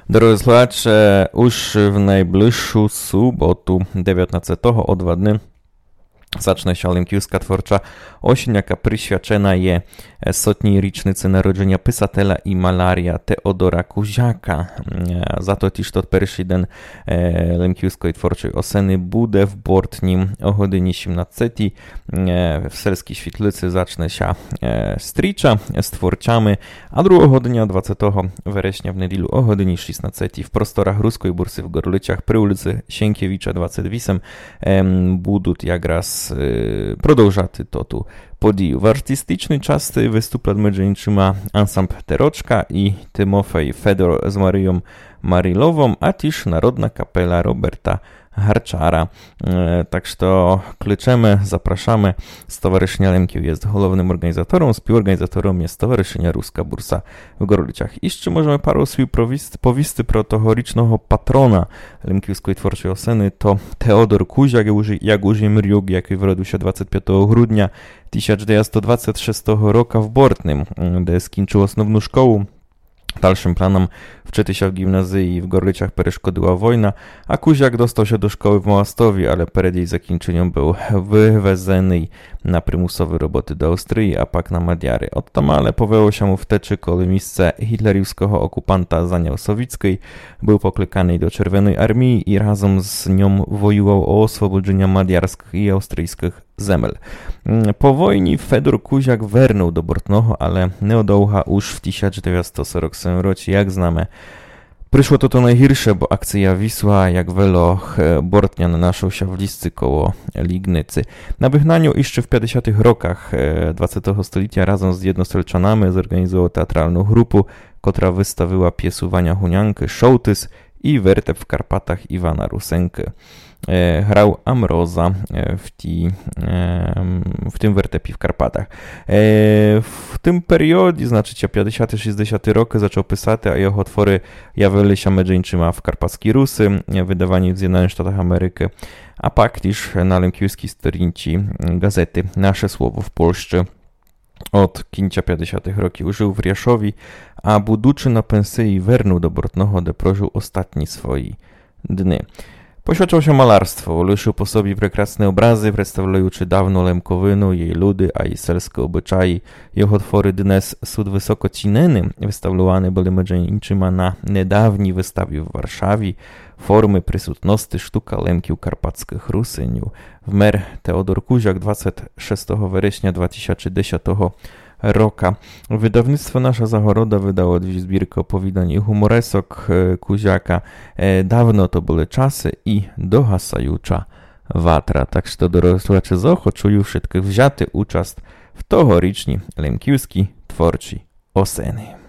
Drodzy słuchacze, już w najbliższą sobotu 19 o 2 dni zacznie się Lękiewska Tworcza Осінь, яка присвячена є сотній річниці народження писателя і малярія Теодора Кузяка. Зато тіж тот перший день Лемківської творчої осени буде в Бортні о годині 17 в сельській світлиці зачне się стріча з творчами, а другого годині 20 вересня в неділю о годині 16 в просторах Руської бурси в Горличах при вулиці Sienkiewicza 28 будуть якраз продовжати тоту подію. В артистичній частині виступлять між іншими ансамбль Терочка і Тимофей Федор з Марією Маріловą, a też Narodna Kapela Roberta Harczara. Tak że kliczymy, zapraszamy. Stowarzyszenie Lękiów jest głównym organizatorem, współorganizatorem jest Stowarzyszenie Ruska Bursa w Gorlicach. Jeszcze możemy parę słów powisty pro tegorocznego patrona Lękiewskiej Tworczej Oseny, to Teodor Kuziak, jak już mriuk, jaki urodził się 25 grudnia 1926 roku w Bortnym, gdzie skończył osnowną szkołę. Dalszym planom wczyty się w gimnazji w Gorlicach перешкодила wojna, a Kuziak dostał się do szkoły w Mołastowie, ale przed jej zakończeniem był wywezony na przymusowe roboty do Austrii, a pak na Madiary. Od tam ale powiało się mu wteczy, kiedy miejsce hitlerowskiego okupanta zajął Sowickiej, był poklekany do Czerwonej Armii i razem z nią wojował o oswobodzenie madiarskich i austryjskich земель. Po wojnie Fedor Kuziak wernął do Bortnoho, ale nie odoucha już w 1947 roku, jak znamy. Przyszło to najgorsze, bo akcja Wisła, jak wielu Bortnian naszł się w listy koło Lignycy. Na wygnaniu jeszcze w 50 rokach 20 stulecia razem z jednostrzelczanami zorganizował teatralną grupę, która wystawiła piesuwania Hunianky, Szołtys i wertep w Karpatach Iwana Rusenkę. Grał Amroza w tym wertepie w Karpatach. W tym periodzie, znaczy 50-60 roky, zaczął pisać, a jego twory jawili się medżyńczyma w Karpackiej Rusy, wydawani w Zjednoczonych Stanach Ameryki, a pak też na lękiewskiej stronnici gazety Nasze Słowo w Polsce. Od końca 50 roków żył w Riaszowi, a будучи na pensji wernął do Bortnoho, gdzie prożył ostatnie swoje dni. Poświadczał się malarstwo, liczył po sobie prekrasne obrazy, przedstawiające dawno Lemkowinu, jej ludy, a jej selskie obyczaje. Jego twory dnes są wysoko cenene, wystawione były medżyńczyma na niedawniej wystawie w Warszawie. Formy prysutności sztuka Lemkiów Karpackich Rusyniów. W mer Teodor Kuziak 26 września 2010 roku. Wydawnictwo Nasza Zagoroda wydało dwie zbirki opowiadań i humoresok Kuziaka. Dawno to były czasy i dohasajucza watra. Tak że dorosłacze zaochocują wszystkich wzięty uczest w tegorycznej Lękiewskiej Tworczej Oseny.